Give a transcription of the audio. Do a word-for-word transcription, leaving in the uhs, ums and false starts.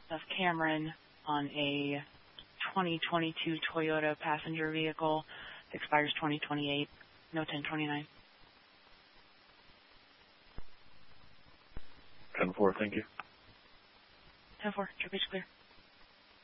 of Cameron on a twenty twenty-two Toyota passenger vehicle. It expires twenty twenty-eight. No ten twenty-nine. ten four, thank you. ten four, trip is clear.